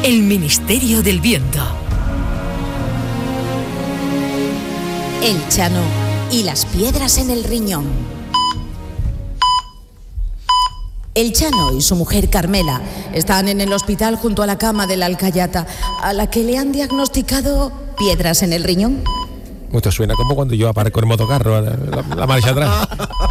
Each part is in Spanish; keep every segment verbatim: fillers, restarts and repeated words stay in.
El Ministerio del Viento. El Chano y las piedras en el riñón. El Chano y su mujer Carmela están en el hospital junto a la cama de la alcayata, a la que le han diagnosticado piedras en el riñón. Esto suena como cuando yo aparco el motocarro, la, la, la marcha atrás.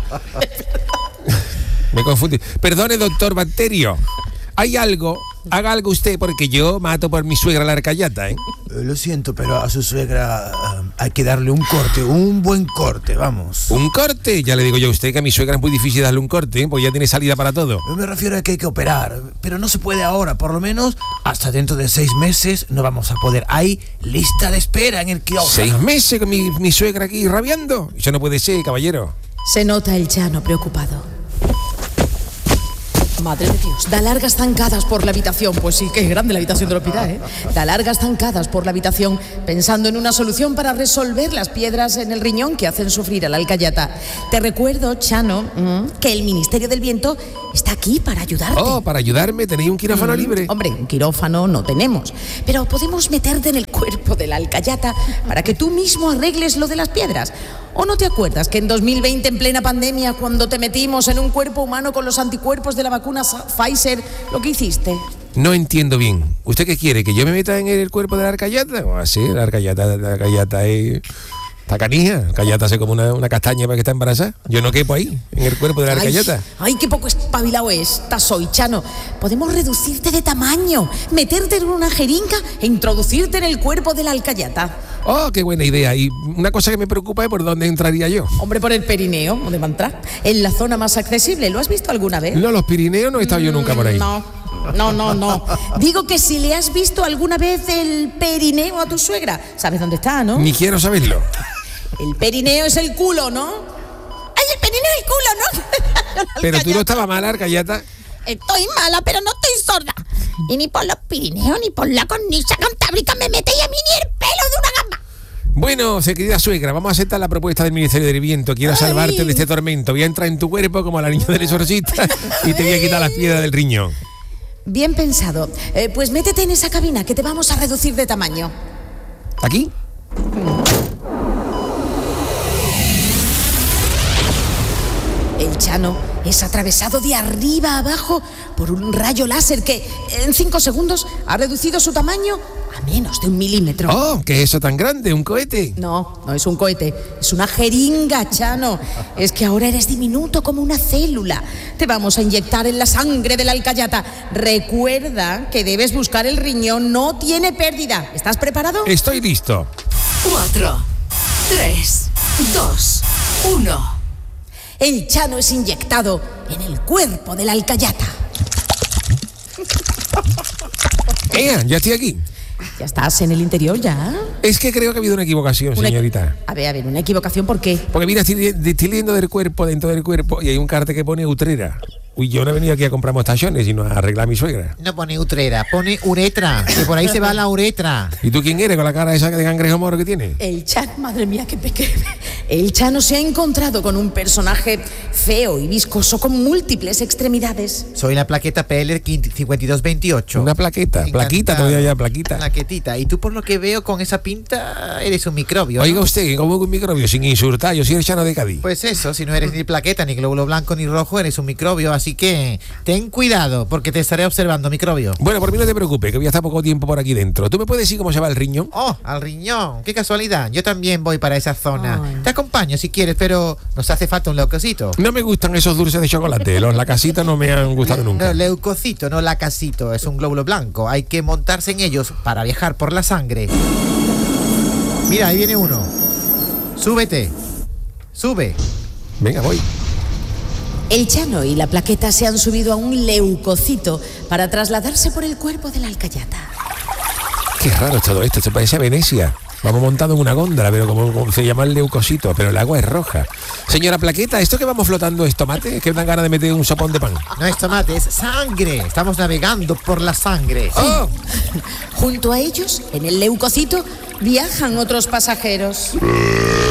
Me confundí. Perdone, doctor Bacterio. ¿Hay algo? Haga algo usted, porque yo mato por mi suegra la alcayata, ¿eh? Eh, Lo siento, pero a su suegra eh, hay que darle un corte, un buen corte, vamos. ¿Un corte? Ya le digo yo a usted que a mi suegra es muy difícil darle un corte, ¿eh? Pues ya tiene salida para todo. Yo me refiero a que hay que operar, pero no se puede ahora, por lo menos hasta dentro de seis meses no vamos a poder. Hay lista de espera en el quirófano. ¿Seis meses con mi, mi suegra aquí rabiando? Eso no puede ser, caballero. Se nota el Chano preocupado. Madre de Dios, da largas zancadas por la habitación. Pues sí, que es grande la habitación del hospital, ¿eh? Da largas zancadas por la habitación pensando en una solución para resolver las piedras en el riñón que hacen sufrir a la alcayata. Te recuerdo, Chano, mm, que el Ministerio del Viento está aquí para ayudarte. Oh, para ayudarme, ¿tenéis un quirófano Mm, libre? Hombre, un quirófano no tenemos, pero podemos meterte en el cuerpo de la alcayata para que tú mismo arregles lo de las piedras. ¿O no te acuerdas que en dos mil veinte, en plena pandemia, cuando te metimos en un cuerpo humano con los anticuerpos de la vacuna Pfizer, lo que hiciste? No entiendo bien. ¿Usted qué quiere? ¿Que yo me meta en el cuerpo de la alcayata? ¿Cómo así? La alcayata, la alcayata es... Está canija. La alcayata hace como una, una castaña para que está embarazada. Yo no quepo ahí, en el cuerpo de la alcayata. Ay, ay, qué poco espabilado estás hoy, Chano. Podemos reducirte de tamaño, meterte en una jeringa e introducirte en el cuerpo de la alcayata. Oh, qué buena idea. Y una cosa que me preocupa es por dónde entraría yo. Hombre, por el perineo, ¿dónde va a entrar? En la zona más accesible. ¿Lo has visto alguna vez? No, los Pirineos no he estado yo nunca por ahí. No, no, no, no. Digo que si le has visto alguna vez el perineo a tu suegra, ¿sabes dónde está, no? Ni quiero saberlo. El perineo es el culo, ¿no? ¡Ay, el perineo es el culo, ¿no? Pero tú no estabas mala, alcayata. Estoy mala, pero no estoy sorda. Y ni por los Pirineos, ni por la cornisa cantábrica me metéis a mí ni el pelo de una gamba. Bueno, querida suegra, vamos a aceptar la propuesta del Ministerio del Viento. Quiero Ay. salvarte de este tormento. Voy a entrar en tu cuerpo como la niña del exorcista y te voy a quitar las piedras del riñón. Bien pensado. Eh, pues métete en esa cabina que te vamos a reducir de tamaño. ¿Aquí? El Chano es atravesado de arriba a abajo por un rayo láser que en cinco segundos ha reducido su tamaño a menos de un milímetro. Oh, ¿qué es eso tan grande? ¿Un cohete? No, no es un cohete, es una jeringa, Chano. Es que ahora eres diminuto como una célula. Te vamos a inyectar en la sangre de la alcayata. Recuerda que debes buscar el riñón, no tiene pérdida. ¿Estás preparado? Estoy listo. Cuatro, tres, dos, uno. El Chano es inyectado en el cuerpo de la alcayata. ¡Ea! Ya estoy aquí. ¿Ya estás en el interior ya? Es que creo que ha habido una equivocación, Una- señorita. A ver, a ver, ¿una equivocación por qué? Porque mira, estoy, estoy leyendo del cuerpo, dentro del cuerpo, y hay un cartel que pone utrera. Uy, yo no he venido aquí a comprar mostachones, sino a arreglar a mi suegra. No pone utrera, pone uretra, que por ahí se va la uretra. ¿Y tú quién eres con la cara esa de cangrejo moro que tiene? El Chano, madre mía, qué pequeño. El Chano se ha encontrado con un personaje feo y viscoso con múltiples extremidades. Soy la plaqueta P L cincuenta y dos veintiocho. Una plaqueta, plaquita, todavía ya plaquita. Plaquetita. Y tú, por lo que veo, con esa pinta, eres un microbio, ¿no? Oiga usted, ¿cómo un microbio? Sin insultar, yo soy el Chano de Cádiz. Pues eso, si no eres ni plaqueta, ni glóbulo blanco, ni rojo, eres un microbio. Así que ten cuidado, porque te estaré observando, microbio. Bueno, por mí no te preocupes, que voy a estar poco tiempo por aquí dentro. ¿Tú me puedes decir cómo se va el riñón? Oh, al riñón. Qué casualidad. Yo también voy para esa zona. Ay. Te acompaño si quieres, pero nos hace falta un leucocito. No me gustan esos dulces de chocolate, los lacasitas no me han gustado nunca. No, leucocito, no lacasito. Es un glóbulo blanco. Hay que montarse en ellos para viajar por la sangre. Mira, ahí viene uno. Súbete. Sube. Venga, voy. El Chano y la plaqueta se han subido a un leucocito para trasladarse por el cuerpo de la alcayata. Qué raro es todo esto, se parece a Venecia. Vamos montado en una góndola, pero como, como se llama el leucocito, pero el agua es roja. Señora Plaqueta, ¿esto que vamos flotando es tomate? Es que me dan ganas de meter un sopón de pan. No es tomate, es sangre. Estamos navegando por la sangre. ¡Oh! Junto a ellos, en el leucocito, viajan otros pasajeros.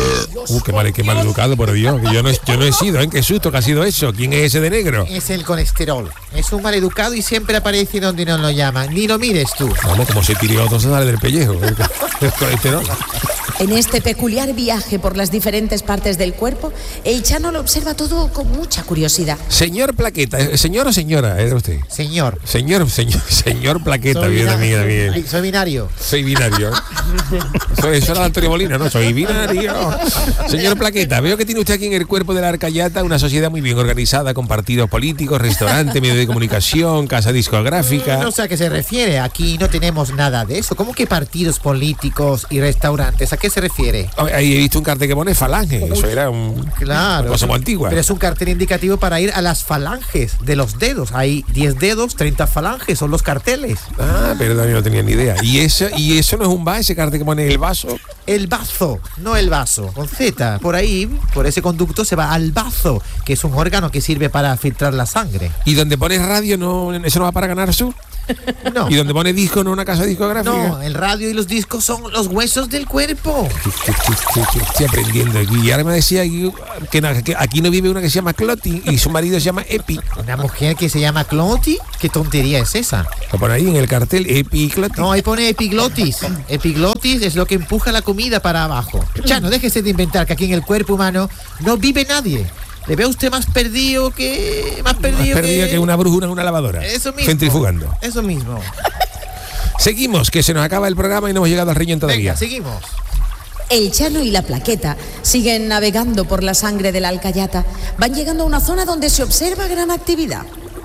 Uh, qué mal, qué mal educado, por Dios. Que yo no, he- yo no he sido, ¿eh? Qué susto que ha sido eso. ¿Quién es ese de negro? Es el colesterol. Es un maleducado y siempre aparece donde no lo llaman. Ni lo mires tú. Vamos, como se tire otro se sale del pellejo. El, el colesterol. En este peculiar viaje por las diferentes partes del cuerpo, el Chano lo observa todo con mucha curiosidad. Señor Plaqueta, eh, ¿señor o señora? ¿Era usted? Señor. Señor, señor, señor Plaqueta, Soy bien, bina- bien, bien. Ay, Soy binario. Soy binario. Soy, eso era Antonio Molina, ¿no? Soy binario. Señor Plaqueta, veo que tiene usted aquí en el cuerpo de la Arcayata una sociedad muy bien organizada con partidos políticos, restaurante, medio de comunicación, casa discográfica. No sé a qué se refiere. Aquí no tenemos nada de eso. ¿Cómo que partidos políticos y restaurantes? ¿A qué se refiere? Ahí he visto un cartel que pone falange. Eso era un, Claro. una cosa muy antigua. Pero es un cartel indicativo para ir a las falanges de los dedos. Hay diez dedos, treinta falanges, son los carteles. Ah, perdón, yo no tenía ni idea. ¿Y eso, y eso no es un bar, ese cartel que pone el vaso? El bazo, no el vaso, con Z. Por ahí, por ese conducto se va al bazo, que es un órgano que sirve para filtrar la sangre. ¿Y donde pone radio, no, eso no va para ganar su? No. ¿Y donde pone disco, no una casa discográfica? No, el radio y los discos son los huesos del cuerpo. ¿Qué, qué, qué, qué- qué estoy aprendiendo aquí? Y ahora me decía aquí que, na- que aquí no vive una que se llama Cloti y su marido se llama Epi. Una mujer que se llama Cloti, ¿qué tontería es esa? Lo pone ahí en el cartel, Epi y Cloti. No, ahí pone epiglotis. Epiglotis es lo que empuja la comida para abajo. Ya, no déjese de inventar que aquí en el cuerpo humano no vive nadie. ¿Le ve a usted más perdido que... Más Más perdido, perdida que una brujura en una lavadora. Eso mismo. Centrifugando. Eso mismo. Seguimos, que se nos acaba el programa y no hemos llegado al riñón todavía. Venga, seguimos. El Chano y la Plaqueta siguen navegando por la sangre de la Alcayata. Van llegando a una zona donde se observa gran actividad.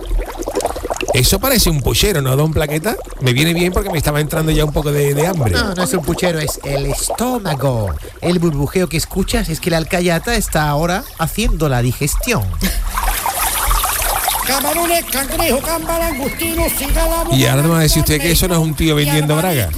Eso parece un puchero, ¿no, don Plaqueta? Me viene bien porque me estaba entrando ya un poco de, de hambre. No, no es un puchero, es el estómago. El burbujeo que escuchas es que la alcayata está ahora haciendo la digestión. Camarones, cangrejo, gamba, langostino, cigala, Y ahora no va a decir usted que eso no es un tío vendiendo braga.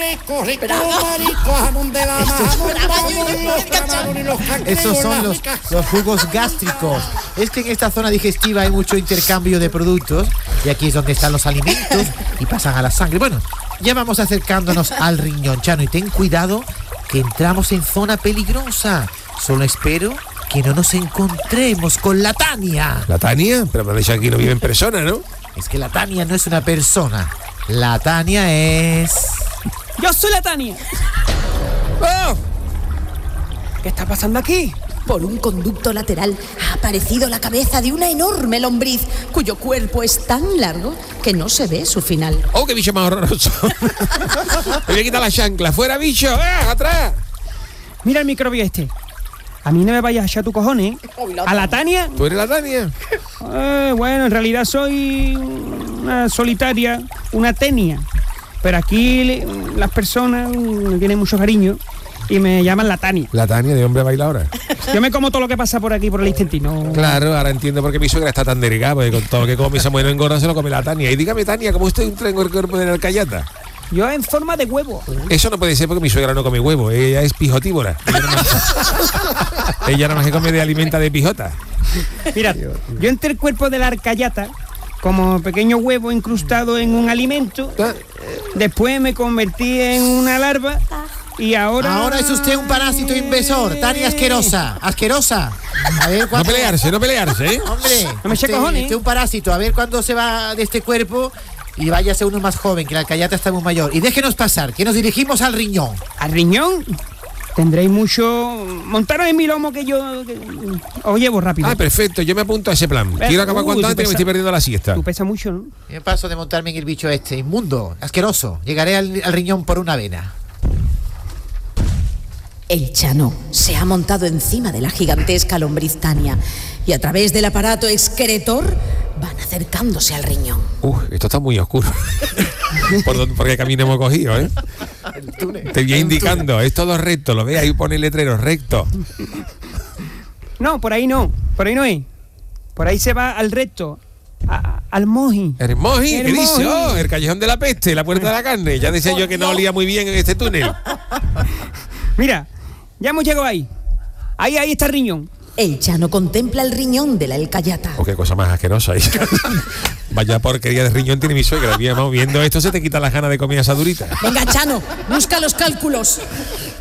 Esos son los, los jugos gástricos. Es que en esta zona digestiva hay mucho intercambio de productos y aquí es donde están los alimentos y pasan a la sangre. Bueno, ya vamos acercándonos al riñón, Chano, y ten cuidado que entramos en zona peligrosa. Solo espero que no nos encontremos con la Tania. ¿La Tania? Pero me ha dicho aquí no vive en persona, ¿no? Es que la Tania no es una persona. La Tania es... Yo soy la Tania. ¡Oh! ¿Qué está pasando aquí? Por un conducto lateral ha aparecido la cabeza de una enorme lombriz, cuyo cuerpo es tan largo que no se ve su final. ¡Oh, qué bicho más horroroso! Me voy a quitar la chancla. ¡Fuera, bicho! ¡Ah, atrás! Mira el microbio este. A mí no me vayas a echar tu cojones, ¿eh? ¿A la Tania? ¿Tú eres la Tania? Eh, bueno, en realidad soy una solitaria, una tenia. Pero aquí le- las personas me tienen mucho cariño y me llaman la Tania. La Tania de hombre bailadora. Yo me como todo lo que pasa por aquí, por el intestino. Claro, ahora entiendo por qué mi suegra está tan delgada, porque con todo lo que come esa mujer no engorda, se lo come la Tania. Y dígame, Tania, ¿cómo usted entra en el cuerpo de la Alcayata? Yo en forma de huevo. Eso no puede ser porque mi suegra no come huevo, ella es pijotívora. Ella nada más, ella nada más que come de alimenta de pijota. Mira, yo entré el cuerpo de la Arcayata como pequeño huevo incrustado en un alimento. Después me convertí en una larva y ahora... Ahora es usted un parásito invasor, Tania asquerosa, asquerosa. A ver No cuándo... pelearse, no pelearse, ¿eh? Hombre, No me eche usted, cojones. usted un parásito, a ver cuándo se va de este cuerpo y váyase uno más joven, que la alcayata está muy mayor. Y déjenos pasar, que nos dirigimos al riñón. ¿Al riñón? Tendréis mucho... Montaros en mi lomo que yo... que- os llevo rápido. Ah, perfecto, yo me apunto a ese plan. Venga, Quiero acabar uy, cuanto tú antes que me pesa- estoy perdiendo la siesta. Tú pesas mucho, ¿no? Y me paso de montarme en el bicho este, inmundo, asqueroso. Llegaré al, al riñón por una vena. El Chano se ha montado encima de la gigantesca lombriz Tania y a través del aparato excretor van acercándose al riñón. Uf, esto está muy oscuro. ¿Por, dónde- por qué camino hemos cogido, eh? Te voy indicando, es todo recto, lo ve ahí pone el letrero, recto. No, por ahí no. Por ahí no es. Por ahí se va al recto. a- al moji. ¿El moji? El ¿Qué dice? moji. Oh, el callejón de la peste, la puerta de la carne. Ya decía yo que no olía muy bien en este túnel. Mira, ya hemos llegado ahí. Ahí, ahí está el riñón. El Chano contempla el riñón de la Alcayata. Oh, qué cosa más asquerosa. Vaya porquería de riñón tiene mi suegra. Mira, vamos, viendo esto se te quita las ganas de comer esa durita. Venga, Chano, busca los cálculos.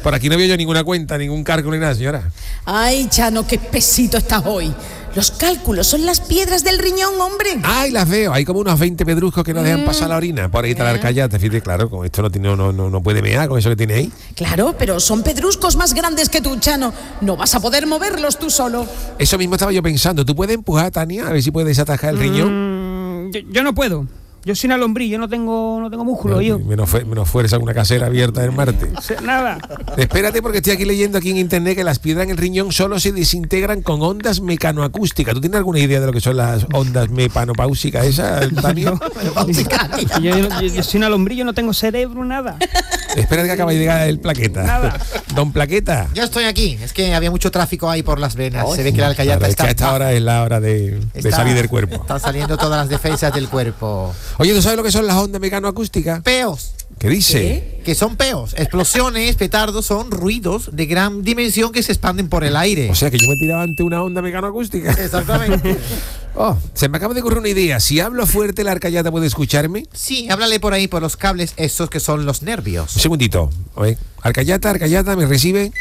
Por aquí no veo yo ninguna cuenta, ningún cálculo ni nada, señora. Ay, Chano, qué pesito estás hoy. Los cálculos son las piedras del riñón, hombre. Ay, las veo. Hay como unos veinte pedruscos que no dejan pasar la orina. Por ahí está la arcayata. Fíjate, claro, con esto no, tiene, no, no, no puede mear con eso que tiene ahí. Claro, pero son pedruscos más grandes que tú, Chano. No vas a poder moverlos tú solo. Eso mismo estaba yo pensando. ¿Tú puedes empujar a Tania a ver si puedes desatajar el riñón? Mm, yo, yo no puedo. Yo soy una lombriz, yo no tengo, no tengo músculo, No, yo. menos, fue- menos fuerza una casera abierta en Marte. No sé nada. Espérate, porque estoy aquí leyendo aquí en internet que las piedras en el riñón solo se desintegran con ondas mecanoacústicas. ¿Tú tienes alguna idea de lo que son las ondas mepanopáusicas esas, Tania? yo, yo- yo soy una lombriz, yo no tengo cerebro, nada. Espérate que acaba de llegar el Plaqueta. Nada. Don Plaqueta. Ya estoy aquí. Es que había mucho tráfico ahí por las venas. Se ve que la alcayata Claro, es está... que a esta hora es la hora de, de está- salir del cuerpo. Están saliendo todas las defensas del cuerpo. Oye, ¿tú sabes lo que son las ondas mecanoacústicas? Peos. ¿Qué dice? Que son peos. Explosiones, petardos, son ruidos de gran dimensión que se expanden por el aire. O sea, que yo me tiraba ante una onda mecanoacústica. Exactamente. Oh, se me acaba de ocurrir una idea. Si hablo fuerte, ¿la arcayata puede escucharme? Sí, háblale por ahí, por los cables esos que son los nervios. Un segundito. Oye, arcayata, arcayata, ¿me recibe?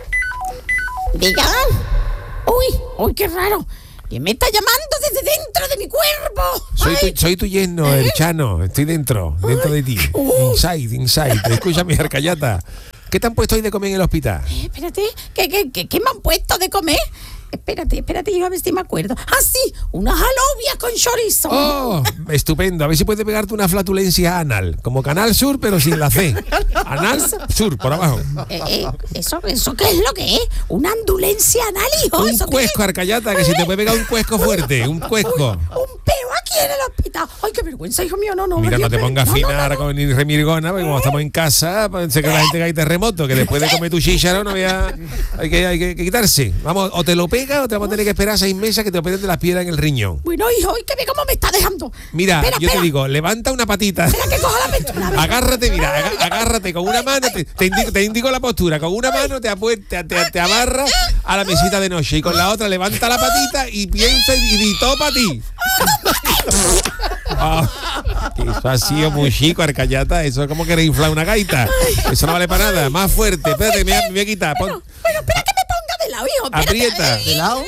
Digan. Uy, uy, qué raro. ¿Quién me está llamando desde dentro de mi cuerpo? Soy Ay, tu, soy tu yerno, el Chano. Estoy dentro, dentro de ti. Inside, inside. Escúchame, arcayata. ¿Qué te han puesto hoy de comer en el hospital? eh, espérate, ¿qué, qué, qué, qué me han puesto de comer? Espérate, espérate, yo a ver si me acuerdo. Ah, sí, unas alubias con chorizo. Oh, estupendo. A ver si puedes pegarte una flatulencia anal. Como Canal Sur, pero sin la C. Anal Sur, por abajo. Eh, eh, ¿eso, ¿Eso qué es lo que es? ¿Una andulencia anal, hijo? Un ¿Eso qué es? cuesco, arcayata, que si te puede pegar un cuesco fuerte. Un cuesco. Un peo aquí en el hospital. Ay, qué vergüenza, hijo mío. No, no. Mira, María, no te pero- pongas no, fina no, no, ahora no. con ni remirgona, porque como estamos en casa, pensé que la gente que hay terremoto, que después de comer tu chícharo no había, hay que, hay que quitarse. Vamos, o te lo pega o te vamos a tener que esperar seis meses que te operen de las piedras en el riñón. Bueno, hijo, ¿y qué ve cómo me está dejando? Mira, espera, yo espera, te digo, levanta una patita. Espera que coja la pintura. venga. Agárrate, mira, aga- agárrate con una mano, te, te indico, te indico la postura, con una mano te, apu- te, te, te amarras a la mesita de noche y con la otra levanta la patita y piensa y di todo para ti. Ah, eso ha sido muy chico, arcayata. Eso es como querer inflar una gaita. Eso no vale para nada. Más fuerte. Espérate, me voy a, me voy a quitar. Pon- Bueno, espera que me ponga de lado, hijo. espérate. Aprieta. ¿De lado?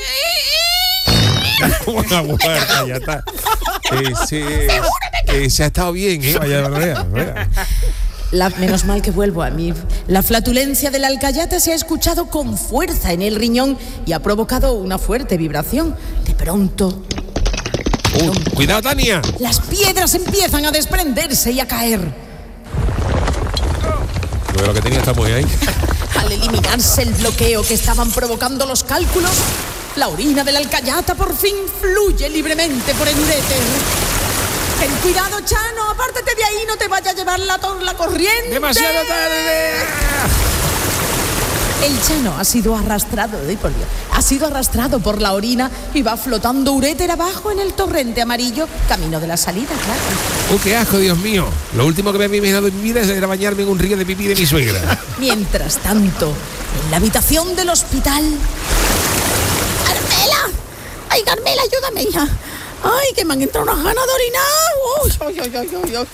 Una buena arcayata. Ese, ese ha estado bien, ¿eh? Vaya, vaya, vaya. La- menos mal que vuelvo a mí. La flatulencia de la alcayata se ha escuchado con fuerza en el riñón y ha provocado una fuerte vibración. De pronto, Uh, cuidado, Tania. las piedras empiezan a desprenderse y a caer. Lo que tenía está muy ahí. Al eliminarse el bloqueo que estaban provocando los cálculos, la orina de la alcayata por fin fluye libremente por el uréter. Ten cuidado, Chano, apártate de ahí, no te vaya a llevar la, tor- la corriente. ¡Demasiado tarde! El Chano ha sido arrastrado, ay, por Dios, ha sido arrastrado por la orina y va flotando uréter abajo en el torrente amarillo, camino de la salida, claro. ¡Uh, qué asco, Dios mío! Lo último que me había imaginado en mi vida era bañarme en un río de pipí de mi suegra. Mientras tanto, en la habitación del hospital, ¡Carmela! ¡Ay, Carmela, ayúdame, hija! ¡Ay, que me han entrado unas ganas de orinar! ¡Uy, uy, uy, uy, uy, uy!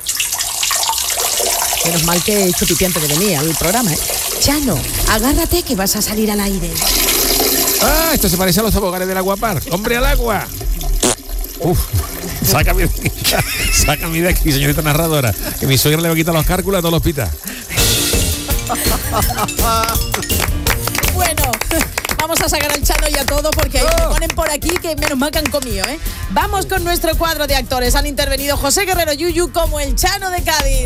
menos mal que he hecho pipí antes de venir al programa, ¿eh? Chano, agárrate que vas a salir al aire. ¡Ah! Esto se parece a los toboganes del Aguapar. ¡Hombre al agua! ¡Uf! Sácame de aquí, sácame de aquí, señorita narradora. Que mi suegra le va a quitar los cálculos a todo el hospital. Bueno, vamos a sacar al Chano y a todo porque ahí me ponen por aquí que menos mal que han comido, ¿eh? Vamos con nuestro cuadro de actores. Han intervenido José Guerrero Yuyu como el Chano de Cádiz.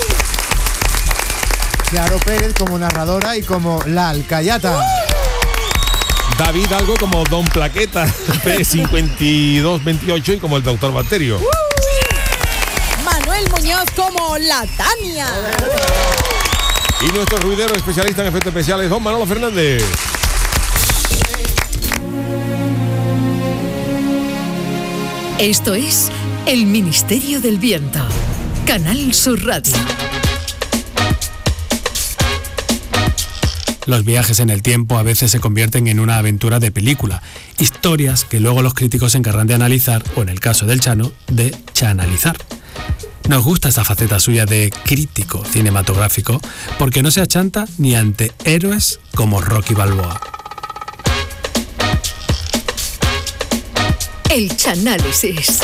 Claro Pérez como narradora y como la alcayata. David algo como Don Plaqueta, P cincuenta y dos veintiocho y como el doctor Bacterio. Manuel Muñoz como la Tania. Y nuestro ruidero especialista en efectos especiales, don Manolo Fernández. Esto es El Ministerio del Viento, Canal Sur Radio. Los viajes en el tiempo a veces se convierten en una aventura de película, historias que luego los críticos se encargan de analizar, o en el caso del Chano, de chanalizar. Nos gusta esa faceta suya de crítico cinematográfico porque no se achanta ni ante héroes como Rocky Balboa. El Chanálisis.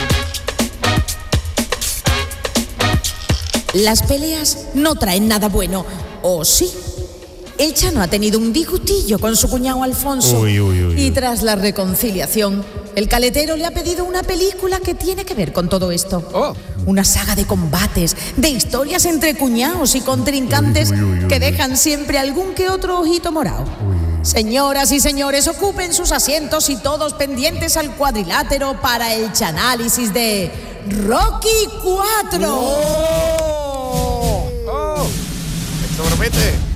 Las peleas no traen nada bueno, ¿o sí? El Chano ha tenido un disgustillo con su cuñado Alfonso. Uy, uy, uy, uy. Y tras la reconciliación, el caletero le ha pedido una película que tiene que ver con todo esto. Oh. Una saga de combates, de historias entre cuñados y contrincantes Uy, uy, uy, uy, que uy. dejan siempre algún que otro ojito morado. Señoras y señores, ocupen sus asientos y todos pendientes al cuadrilátero para el chanálisis de Rocky cuatro. ¡Oh! ¡Esto promete!